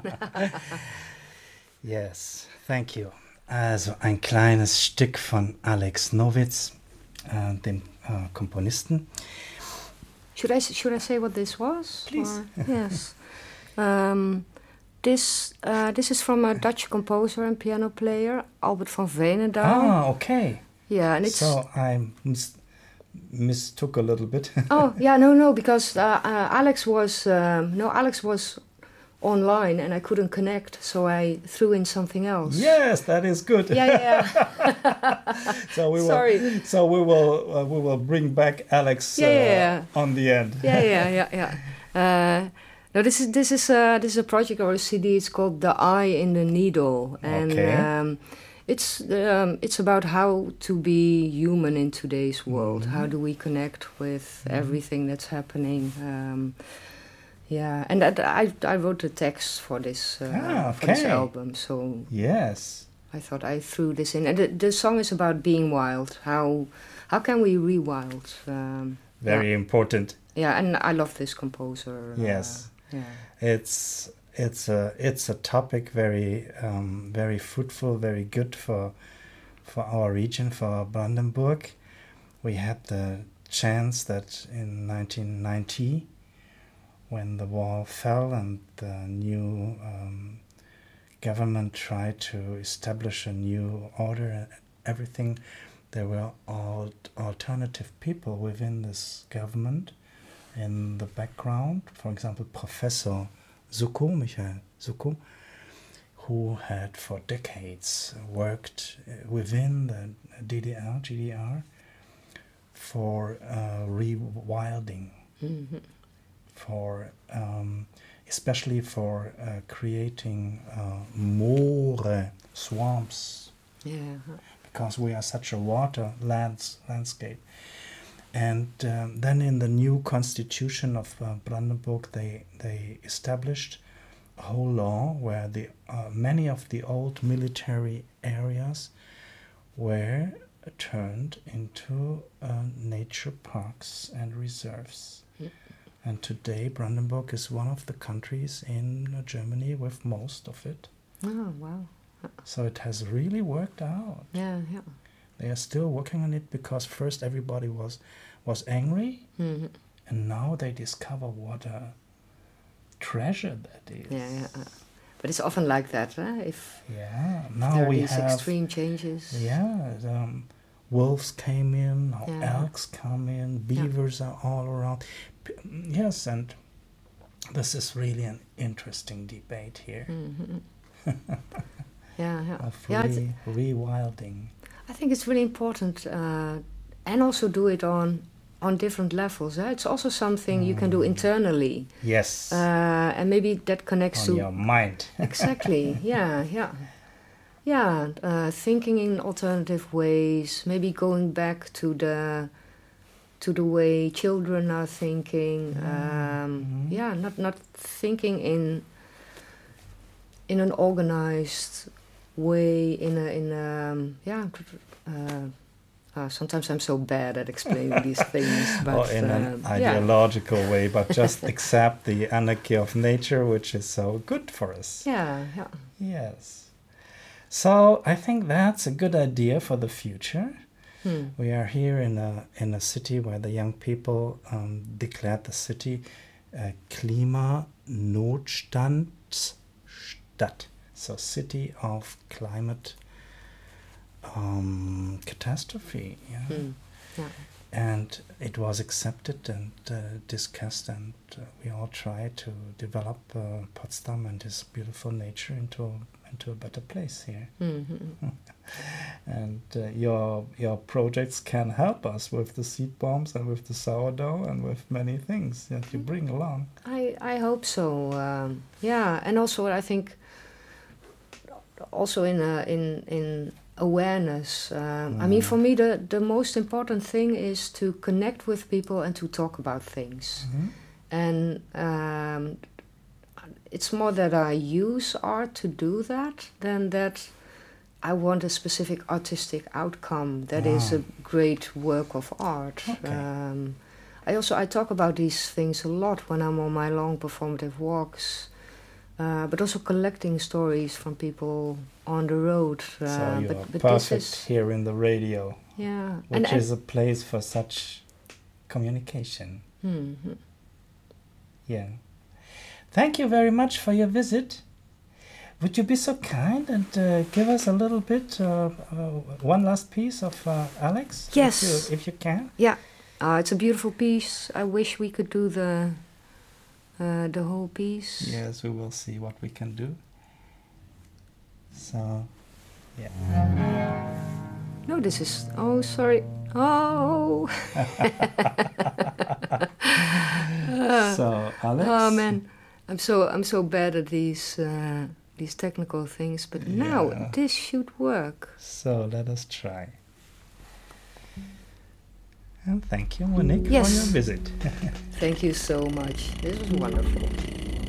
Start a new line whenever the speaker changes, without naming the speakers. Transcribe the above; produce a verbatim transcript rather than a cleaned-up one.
Yes, thank you. Also ein kleines Stück von Alex Nowitz, äh, dem äh, Komponisten.
Should I should I say what this was?
Please.
Or, yes. Um, this uh, this is from a Dutch composer and piano player, Albert van Veenendaal.
Ah, okay.
Yeah, and it's
So I mis- mistook a little bit.
oh yeah no no because uh, uh, Alex was um, no Alex was online and I couldn't connect, so I threw in something else.
Yes, that is good.
Yeah, yeah.
so we
Sorry.
will. So we will. Uh, we will bring back Alex
Yeah,
uh,
yeah, yeah.
on the end.
yeah, yeah, yeah, yeah. Uh, no, this is this is uh, this is a project or a C D. It's called The Eye in the Needle, and
Okay.
um, it's um, it's about how to be human in today's world.
Mhm.
How do we connect with
Mhm.
everything that's happening? Um, yeah, and that, I I wrote the text for this uh,
Ah,
for this
okay.
album, so
Yes.
I thought I threw this in. And the, the song is about being wild. How how can we re-wild? Um,
Very
yeah.
important.
Yeah, and I love this composer.
Yes.
Uh, yeah.
It's it's a it's a topic very um, very fruitful, very good for for our region, for Brandenburg. We had the chance that in nineteen ninety, when the wall fell and the new um, government tried to establish a new order and everything, there were all alternative people within this government in the background. For example, Professor Suckow, Michael Suckow, who had for decades worked within the D D R, G D R, for uh, rewilding,
Mm-hmm.
for um, especially for uh, creating uh, moore, swamps,
Yeah.
because we are such a water lands, landscape. And um, then in the new constitution of uh, Brandenburg, they they established a whole law where the uh, many of the old military areas were turned into uh, nature parks and reserves.
Mm.
And today Brandenburg is one of the countries in uh, Germany with most of it.
Oh, wow.
So it has really worked out.
Yeah, yeah.
They are still working on it because first everybody was was angry,
Mm-hmm.
and now they discover what a treasure that is.
Yeah, yeah. uh, But it's often like that, huh? If
Yeah, now
there are
we
these
have
extreme changes.
yeah, um, wolves came in, now
Yeah.
elks come in, beavers are all around. P- yes, and this is really an interesting debate here
Mm-hmm. yeah, yeah.
of
Yeah, I, th-
re- rewilding.
I think it's really important, uh, and also do it on on different levels. Huh? It's also something you can do
Mm.
internally,
Yes,
uh, and maybe that connects
on
to
your mind.
exactly. Yeah, yeah, yeah. Uh, thinking in alternative ways, maybe going back to the to the way children are thinking. Um,
Mhm.
Yeah, not not thinking in in an organized way. In a in a, um, yeah. Uh, uh, sometimes I'm so bad at explaining these things, but
or in an
um, yeah.
ideological way, but just accept the anarchy of nature, which is so good for us.
Yeah, yeah.
Yes. So I think that's a good idea for the future.
Hmm.
We are here in a in a city where the young people um, declared the city uh, Klimanotstandsstadt, so city of climate um, catastrophe. Yeah.
Hmm. Yeah.
And it was accepted and uh, discussed, and uh, we all try to develop uh, Potsdam and its beautiful nature into into a better place here.
Mm-hmm.
And uh, your your projects can help us with the seed bombs and with the sourdough and with many things that you bring along.
I, I hope so. Um, yeah, and also I think also in uh, in in awareness. Um, I mean, for me, the the most important thing is to connect with people and to talk about things.
Mhm.
And um, it's more that I use art to do that than that I want a specific artistic outcome that is
Ah.
a great work of art.
Okay.
Um, I also I talk about these things a lot when I'm on my long performative walks. uh, but also collecting stories from people on the road. Uh,
so you're
but, but
perfect
this is,
here in the radio,
yeah,
which
and,
is a place for such communication.
mm-hmm.
Yeah. Thank you very much for your visit. Would you be so kind and uh, give us a little bit, uh, uh, one last piece of uh, Alex?
Yes.
If you, if you can.
Yeah, uh, it's a beautiful piece. I wish we could do the uh, the whole piece.
Yes, we will see what we can do. So, yeah.
No, this is... Oh, sorry. Oh!
So, Alex?
Oh, man. I'm so, I'm so bad at these... Uh, these technical things, but now
Yeah.
this should work.
So let us try. And thank you, Monique,
Yes.
for your visit.
Thank you so much. This was wonderful.